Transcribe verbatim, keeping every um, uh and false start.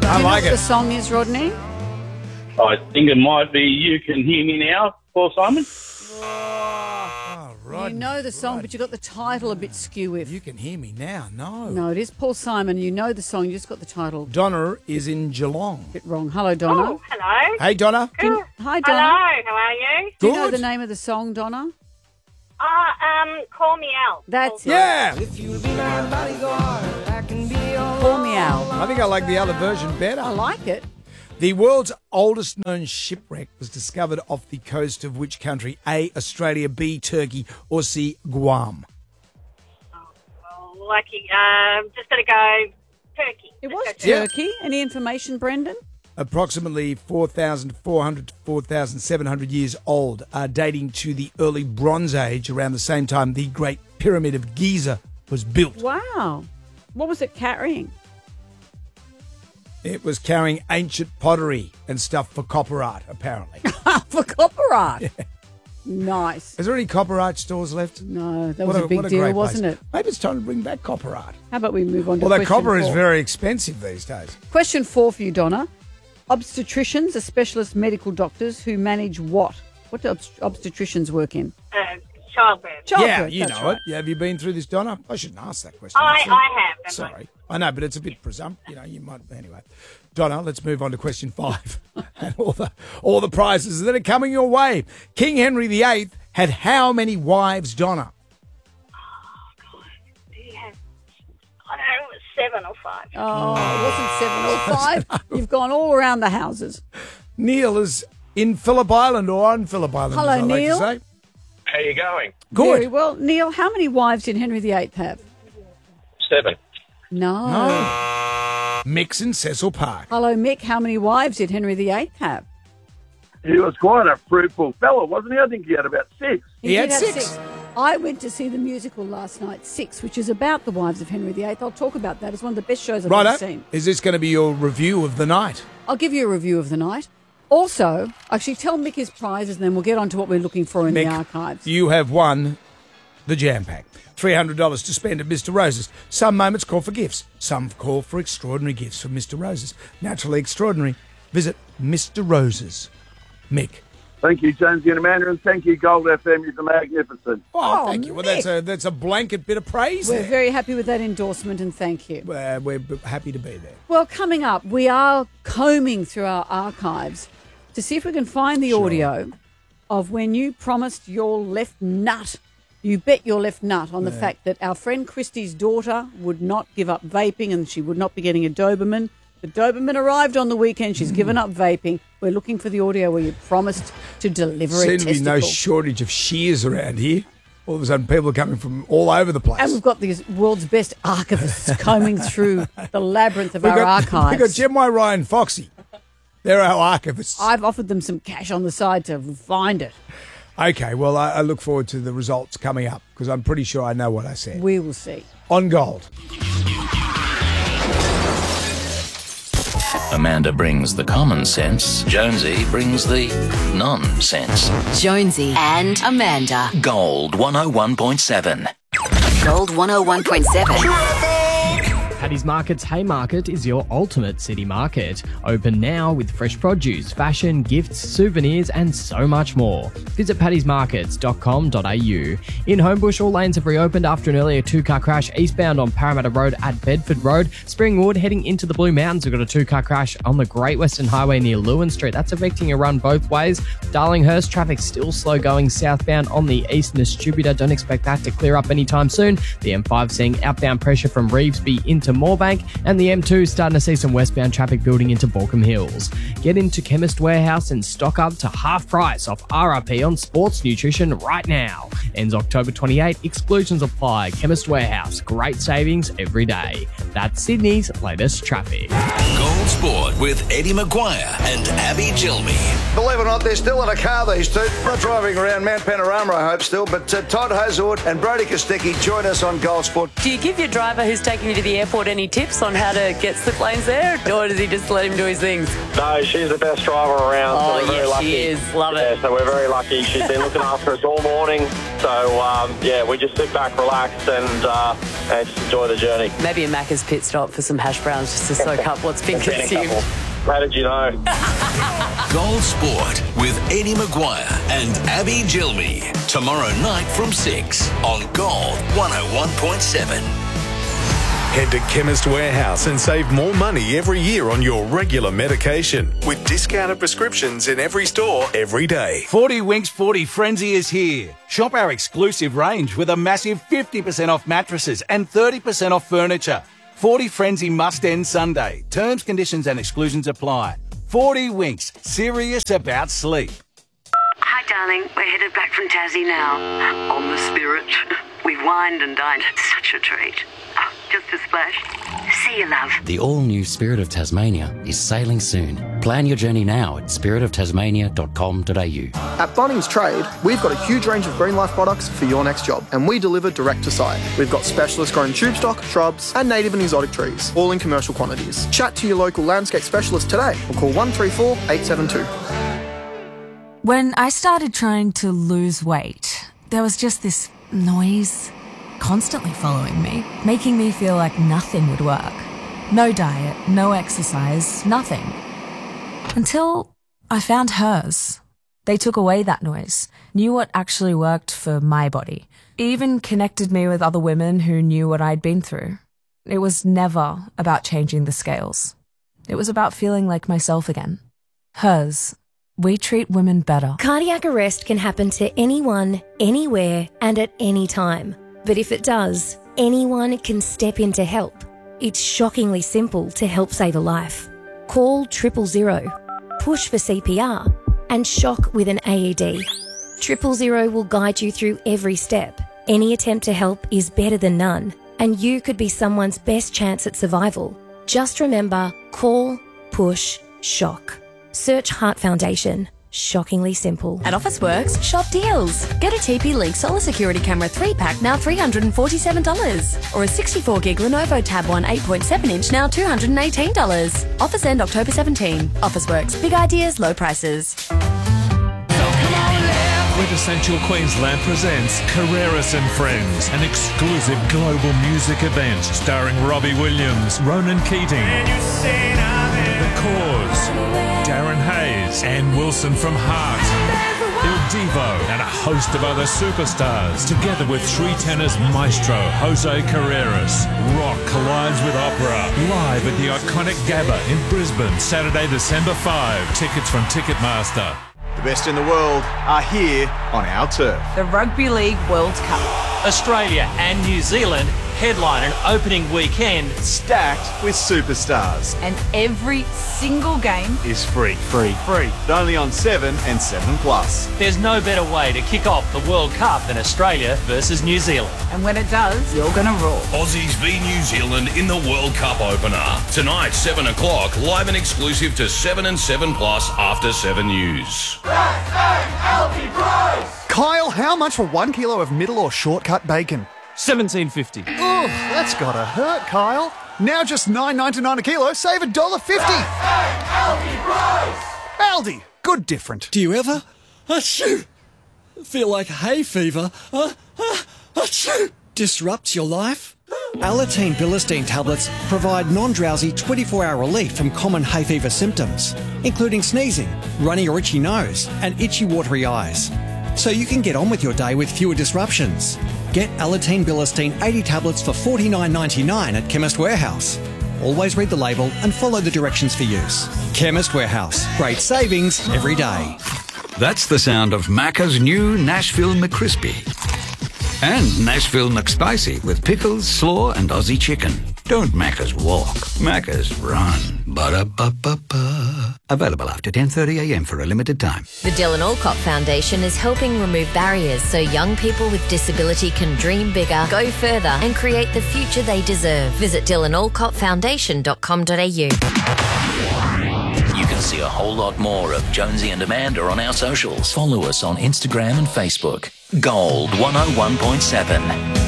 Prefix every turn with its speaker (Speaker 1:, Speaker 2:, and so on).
Speaker 1: I
Speaker 2: Do you
Speaker 1: like
Speaker 2: know what
Speaker 1: it.
Speaker 2: the song is, Rodney?
Speaker 3: I think it might be You Can Hear Me Now, Paul Simon.
Speaker 1: Oh, Rodney,
Speaker 2: You know the song,
Speaker 1: Rodney.
Speaker 2: but you got the title a bit skew with.
Speaker 1: You Can Hear Me Now. No.
Speaker 2: No, it is Paul Simon. You know the song, you just got the title a
Speaker 1: Donna is in Geelong.
Speaker 2: bit wrong. Hello, Donna.
Speaker 4: Oh, hello.
Speaker 1: Hey, Donna.
Speaker 2: Do you- hi, Donna.
Speaker 4: Hello, how are you?
Speaker 2: Do you know
Speaker 1: Good.
Speaker 2: the name of the song, Donna?
Speaker 4: Uh, um, Call Me Out.
Speaker 2: That's it.
Speaker 1: Yeah.
Speaker 2: Call Me Out.
Speaker 1: I think I like the other version better.
Speaker 2: I like it.
Speaker 1: The world's oldest known shipwreck was discovered off the coast of which country? A, Australia, B, Turkey, or C, Guam?
Speaker 4: Well, lucky. Um, just going to go Turkey.
Speaker 2: It
Speaker 4: Let's
Speaker 2: was
Speaker 4: go Turkey.
Speaker 1: Yeah.
Speaker 2: Turkey. Any information, Brendan?
Speaker 1: Approximately four thousand four hundred to four thousand seven hundred years old, uh, dating to the early Bronze Age, around the same time the Great Pyramid of Giza was built.
Speaker 2: Wow. What was it carrying?
Speaker 1: It was carrying ancient pottery and stuff for copper art, apparently.
Speaker 2: For copper art. Nice.
Speaker 1: Is there any copper art stores left?
Speaker 2: No, that
Speaker 1: What
Speaker 2: was a, big
Speaker 1: what
Speaker 2: deal,
Speaker 1: great
Speaker 2: wasn't
Speaker 1: place.
Speaker 2: it?
Speaker 1: Maybe it's time to bring back copper art.
Speaker 2: How about we move on to
Speaker 1: Well, that
Speaker 2: question
Speaker 1: copper is
Speaker 2: four?
Speaker 1: very expensive these days.
Speaker 2: Question four for you, Donna. Obstetricians are specialist medical doctors who manage what? What do obst- obstetricians work in?
Speaker 4: Uh, childbirth.
Speaker 2: Childbirth,
Speaker 1: yeah, you
Speaker 2: that's
Speaker 1: know
Speaker 2: right.
Speaker 1: it. Yeah, have you been through this, Donna? I shouldn't ask that question.
Speaker 4: I,
Speaker 1: actually.
Speaker 4: I have. don't I?
Speaker 1: Sorry. I know, but it's a bit presumptive. You know, you might. Anyway, Donna, let's move on to question five and all the all the prizes that are coming your way. King Henry the Eighth had how many wives, Donna?
Speaker 4: Do you have, I don't know, it was seven or five.
Speaker 2: Oh, it wasn't seven or five. You've gone all around the houses.
Speaker 1: Neil is in Phillip Island or on Phillip Island.
Speaker 2: Hello,
Speaker 1: as I like
Speaker 2: Neil.
Speaker 1: to say.
Speaker 3: How you going?
Speaker 2: Very
Speaker 1: Good.
Speaker 2: well. Neil, how many wives did Henry the Eighth have?
Speaker 3: Seven.
Speaker 2: No.
Speaker 1: No. Mix in Cecil Park.
Speaker 2: Hello, Mick. How many wives did Henry the Eighth have?
Speaker 5: He was quite a fruitful fella, wasn't he? I think he had about six.
Speaker 1: He had
Speaker 2: did have
Speaker 1: six.
Speaker 2: I went to see the musical last night, Six, which is about the wives of Henry the Eighth. I'll talk about that. It's one of the best shows I've
Speaker 1: Righto.
Speaker 2: ever seen.
Speaker 1: Is this going to be your review of the night?
Speaker 2: I'll give you a review of the night. Also, actually, tell Mick his prizes, and then we'll get on to what we're looking for in
Speaker 1: Mick,
Speaker 2: the archives.
Speaker 1: You have won the Jam Pack. three hundred dollars to spend at Mister Rose's. Some moments call for gifts. Some call for extraordinary gifts from Mister Rose's. Naturally extraordinary. Visit Mister Rose's. Mick.
Speaker 5: Thank you, Jonesy and Amanda, and thank you, Gold F M. You're magnificent.
Speaker 1: Oh,
Speaker 2: Oh,
Speaker 1: thank you. Well,
Speaker 2: Mick.
Speaker 1: that's a that's a blanket bit of praise
Speaker 2: We're
Speaker 1: there.
Speaker 2: very happy with that endorsement, and thank you.
Speaker 1: Uh, we're b- happy to be there.
Speaker 2: Well, coming up, we are combing through our archives to see if we can find the
Speaker 1: Sure.
Speaker 2: audio of when you promised your left nut. You bet your left nut on the fact that our friend Christy's daughter would not give up vaping and she would not be getting a Doberman. The Doberman arrived on the weekend. She's given up vaping. We're looking for the audio where you promised to deliver a
Speaker 1: Seems to be
Speaker 2: testicle.
Speaker 1: no shortage of shears around here. All of a sudden, people are coming from all over the place.
Speaker 2: And we've got these world's best archivists combing through the labyrinth of
Speaker 1: We've
Speaker 2: our
Speaker 1: got,
Speaker 2: archives.
Speaker 1: We've got Jem Y. Ryan Foxy. They're our archivists.
Speaker 2: I've offered them some cash on the side to find it.
Speaker 1: Okay, well, I, I look forward to the results coming up because I'm pretty sure I know what I said.
Speaker 2: We will see.
Speaker 1: On Gold.
Speaker 6: Amanda brings the common sense. Jonesy brings the nonsense.
Speaker 7: Jonesy and Amanda.
Speaker 6: Gold one oh one point seven.
Speaker 7: Gold one oh one point seven.
Speaker 8: Paddy's Market's Haymarket is your ultimate city market. Open now with fresh produce, fashion, gifts, souvenirs and so much more. Visit paddys markets dot com dot a u. In Homebush, all lanes have reopened after an earlier two-car crash eastbound on Parramatta Road at Bedford Road. Springwood heading into the Blue Mountains, we've got a two-car crash on the Great Western Highway near Lewin Street. That's affecting a run both ways. Darlinghurst, traffic still slow going southbound on the eastern distributor. Don't expect that to clear up anytime soon. The M five seeing outbound pressure from Revesby into Moorebank, and the M two starting to see some westbound traffic building into Balcombe Hills. Get into Chemist Warehouse and stock up to half price off R R P on sports nutrition right now. Ends October twenty-eighth, exclusions apply. Chemist Warehouse, great savings every day. That's Sydney's latest traffic.
Speaker 6: Gold Sport with Eddie Maguire and Abby Gilmy.
Speaker 9: Believe it or not, they're still in a car, these two. Not driving around Mount Panorama, I hope, still. But uh, Todd Hazard and Brody Kostecki join us on Gold Sport.
Speaker 10: Do you give your driver who's taking you to the airport any tips on how to get slip lanes there, or does he just let him do his things?
Speaker 3: No, she's the best driver around.
Speaker 10: Oh,
Speaker 3: so we're very
Speaker 10: yes,
Speaker 3: lucky.
Speaker 10: she is. Love it.
Speaker 3: Yeah, so we're very lucky. She's been looking after us all morning.
Speaker 11: So, um, yeah, we just sit back, relax, and, uh, and just enjoy the journey.
Speaker 10: Maybe a Macca's pit stop for some hash browns just to soak up what's been consumed.
Speaker 11: How did you know?
Speaker 6: Gold Sport with Eddie Maguire and Abby Gilby. Tomorrow night from six on Gold one oh one point seven.
Speaker 12: Head to Chemist Warehouse and save more money every year on your regular medication with discounted prescriptions in every store every day.
Speaker 13: forty Winks forty Frenzy is here. Shop our exclusive range with a massive fifty percent off mattresses and thirty percent off furniture. forty Frenzy must end Sunday. Terms, conditions and exclusions apply. forty Winks, serious about sleep.
Speaker 14: Hi, darling. We're headed back from Tassie now. On the Spirit. We wined and dined. Such a treat. Oh, just a splash. See you, love.
Speaker 15: The all-new Spirit of Tasmania is sailing soon. Plan your journey now at spirit of tasmania dot com dot a u.
Speaker 16: At Bunnings Trade, we've got a huge range of Green Life products for your next job, and we deliver direct to site. We've got specialist grown tube stock, shrubs, and native and exotic trees, all in commercial quantities. Chat to your local landscape specialist today or call one three four, eight seven two.
Speaker 17: When I started trying to lose weight, there was just this noise constantly following me, making me feel like nothing would work. No diet, no exercise, nothing. Until I found hers. They took away that noise, knew what actually worked for my body, even connected me with other women who knew what I'd been through. It was never about changing the scales. It was about feeling like myself again. Hers. We treat women better.
Speaker 18: Cardiac arrest can happen to anyone, anywhere, and at any time. But if it does, anyone can step in to help. It's shockingly simple to help save a life. Call triple zero, push for C P R, and shock with an A E D. Triple zero will guide you through every step. Any attempt to help is better than none, and you could be someone's best chance at survival. Just remember, call, push, shock. Search Heart Foundation. Shockingly simple.
Speaker 19: At Officeworks, shop deals. Get a T P Link Solar Security Camera three pack now three hundred forty-seven dollars. Or a sixty-four gig Lenovo Tab one eight point seven inch now two hundred eighteen dollars. Offers end October seventeenth. Officeworks. Big ideas, low prices.
Speaker 20: Quintessential Queensland presents Carreras and Friends, an exclusive global music event starring Robbie Williams, Ronan Keating, The Cause, Darren Hayes, Ann Wilson from Heart, Il Divo, and a host of other superstars, together with three tenors maestro Jose Carreras. Rock collides with opera, live at the iconic Gabba in Brisbane, Saturday, December fifth. Tickets from Ticketmaster.
Speaker 21: The best in the world are here on our turf.
Speaker 22: The Rugby League World Cup.
Speaker 23: Australia and New Zealand headline an opening weekend
Speaker 21: stacked with superstars.
Speaker 22: And every single game
Speaker 21: is free. Free.
Speaker 23: Free.
Speaker 21: But only on seven and seven plus.
Speaker 23: There's no better way to kick off the World Cup than Australia versus New Zealand.
Speaker 22: And when it does, you're going to roar.
Speaker 24: Aussies v New Zealand in the World Cup opener. Tonight, seven o'clock, live and exclusive to seven and seven plus after seven News.
Speaker 25: Kyle, how much for one kilo of middle or shortcut bacon?
Speaker 23: seventeen fifty.
Speaker 25: Oof, that's gotta hurt, Kyle. Now just nine ninety-nine a kilo, save one dollar fifty. Aldi price! Aldi, good different.
Speaker 26: Do you ever achoo, feel like hay fever uh, uh, achoo, disrupts your life? Alateen Bilistine tablets provide non-drowsy twenty-four hour relief from common hay fever symptoms, including sneezing, runny or itchy nose, and itchy watery eyes. So you can get on with your day with fewer disruptions. Get Alateen Bilistine eighty tablets for forty-nine ninety-nine at Chemist Warehouse. Always read the label and follow the directions for use. Chemist Warehouse. Great savings every day.
Speaker 27: That's the sound of Macca's new Nashville McCrispy. And Nashville McSpicy with pickles, slaw and Aussie chicken. Don't Macca's walk, Macca's run. Ba-da-ba-ba-ba. Available after ten thirty a m for a limited time.
Speaker 28: The Dylan Alcott Foundation is helping remove barriers so young people with disability can dream bigger, go further and create the future they deserve. Visit dylan alcott foundation dot com dot a u.
Speaker 6: You can see a whole lot more of Jonesy and Amanda on our socials. Follow us on Instagram and Facebook. Gold one oh one point seven.